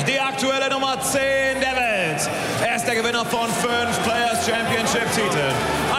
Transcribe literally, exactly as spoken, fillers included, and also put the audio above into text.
die aktuelle Nummer zehn der Welt. Er ist der Gewinner von fünf Players Championship Titeln.